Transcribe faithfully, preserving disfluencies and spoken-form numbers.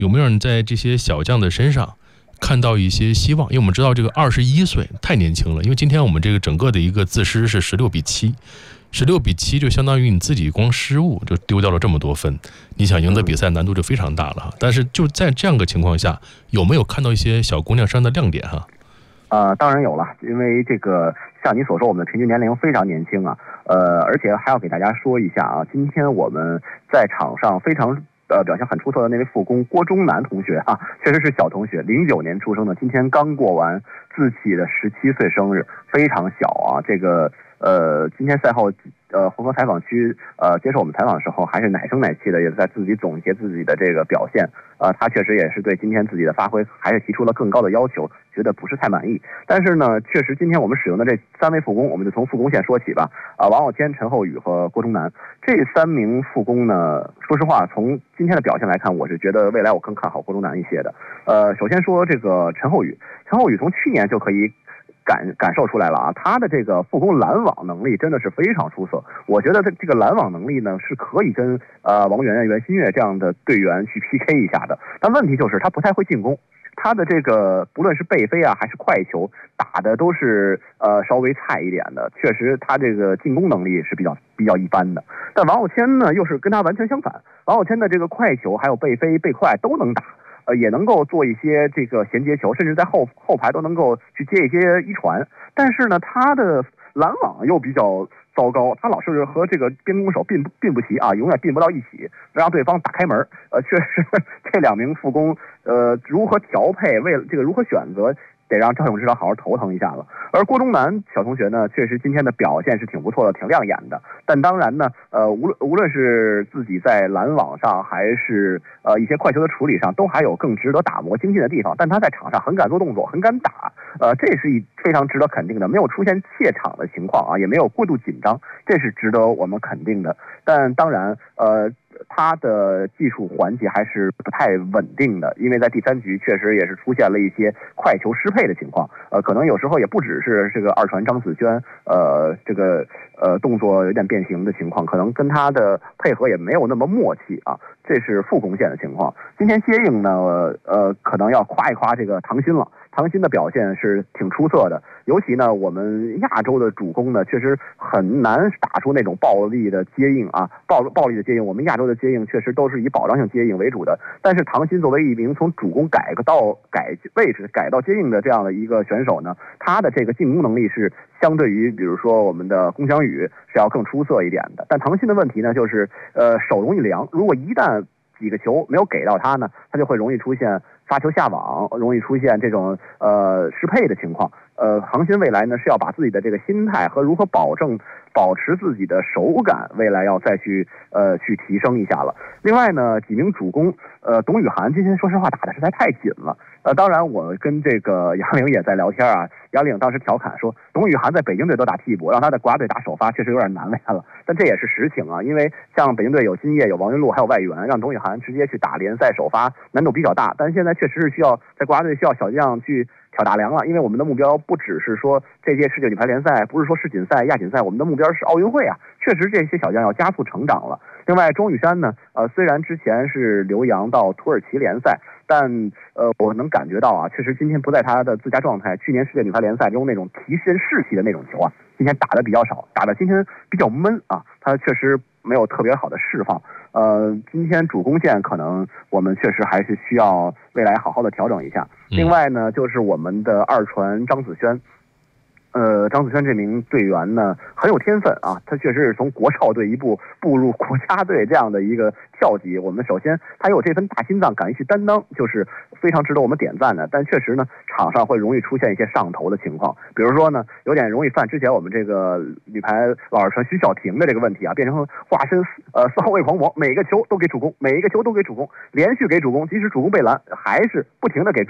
有没有人在这些小将的身上看到一些希望？因为我们知道这个二十一岁太年轻了，因为今天我们这个整个的一个自失是十六比七，十六比七就相当于你自己光失误就丢掉了这么多分，你想赢得比赛难度就非常大了哈。但是就在这样的情况下，有没有看到一些小姑娘身上的亮点哈？ 呃，当然有了，因为这个像你所说，我们的平均年龄非常年轻啊，呃，而且还要给大家说一下啊，今天我们在场上非常呃表现很出色的那位副攻郭忠南同学啊，确实是小同学，零九年出生的，今天刚过完自己的十七岁生日，非常小啊，这个呃，今天赛后。呃，红河采访区呃接受我们采访的时候，还是奶声奶气的，也在自己总结自己的这个表现。呃，他确实也是对今天自己的发挥还是提出了更高的要求，觉得不是太满意。但是呢，确实今天我们使用的这三位副攻，我们就从副攻线说起吧。啊、呃，王傲谦、陈后宇和郭忠南这三名副攻呢，说实话，从今天的表现来看，我是觉得未来我更看好郭忠南一些的。呃，首先说这个陈后宇，陈后宇从去年就可以。感感受出来了啊，他的这个副攻拦网能力真的是非常出色。我觉得这这个拦网能力呢是可以跟呃王源、袁心玥这样的队员去 P K 一下的。但问题就是他不太会进攻，他的这个不论是背飞啊还是快球打的都是呃稍微菜一点的，确实他这个进攻能力是比较比较一般的。但王傲谦呢又是跟他完全相反，王傲谦的这个快球还有背飞背快都能打。呃，也能够做一些这个衔接球，甚至在后后排都能够去接一些一传。但是呢，他的拦网又比较糟糕，他老是和这个边攻手并并不齐啊，永远并不到一起，让对方打开门。呃，确实这两名副攻，呃，如何调配，为了这个如何选择，得让赵永指导好好头疼一下了。而郭忠南小同学呢，确实今天的表现是挺不错的，挺亮眼的。但当然呢，呃，无论无论是自己在拦网上，还是呃一些快球的处理上，都还有更值得打磨精进的地方。但他在场上很敢做动作，很敢打，呃，这是一非常值得肯定的，没有出现怯场的情况啊，也没有过度紧张，这是值得我们肯定的。但当然，呃。他的技术环节还是不太稳定的，因为在第三局确实也是出现了一些快球失配的情况，呃，可能有时候也不只是这个二传张子轩，呃，这个呃动作有点变形的情况，可能跟他的配合也没有那么默契啊，这是副攻线的情况。今天接应呢，呃，可能要夸一夸这个唐鑫了。唐鑫的表现是挺出色的，尤其呢，我们亚洲的主攻呢，确实很难打出那种暴力的接应啊，暴暴力的接应。我们亚洲的接应确实都是以保障性接应为主的，但是唐鑫作为一名从主攻改到改位置、改到接应的这样的一个选手呢，他的这个进攻能力是相对于比如说我们的龚翔宇是要更出色一点的。但唐鑫的问题呢，就是呃手容易凉，如果一旦几个球没有给到他呢，他就会容易出现发球下网，容易出现这种呃失配的情况。呃，唐鑫未来呢是要把自己的这个心态和如何保证保持自己的手感，未来要再去呃去提升一下了。另外呢，几名主攻，呃，董雨涵今天说实话打的实在太紧了。呃，当然我跟这个杨凌也在聊天啊，杨凌当时调侃说，董雨涵在北京队都打替补，让他在国家队打首发确实有点难为他了。但这也是实情啊，因为像北京队有金烨、有王云璐还有外援，让董雨涵直接去打联赛首发难度比较大。但现在确实是需要在国家队需要小将去挑大梁了，因为我们的目标不只是说这届世界女排联赛，不是说世锦赛、亚锦赛，我们的目标是奥运会啊。确实这些小将要加速成长了。另外，钟雨山呢，呃，虽然之前是留洋到土耳其联赛，但呃，我能感觉到啊，确实今天不在他的最佳状态。去年世界女排联赛中那种提神士气的那种球啊，今天打的比较少，打的今天比较闷啊，他确实没有特别好的释放。呃，今天主攻线可能我们确实还是需要未来好好的调整一下。另外呢，就是我们的二传张子轩。呃，张子轩这名队员呢很有天分啊，他确实是从国少队一步步入国家队这样的一个跳级。我们首先他有这份大心脏，敢于去担当，就是非常值得我们点赞的。但确实呢，场上会容易出现一些上头的情况，比如说呢，有点容易犯之前我们这个女排老二传徐晓婷的这个问题啊，变成化身呃四号位狂魔，每个球都给主攻，每一个球都给主攻，连续给主攻，即使主攻被拦，还是不停的给主攻。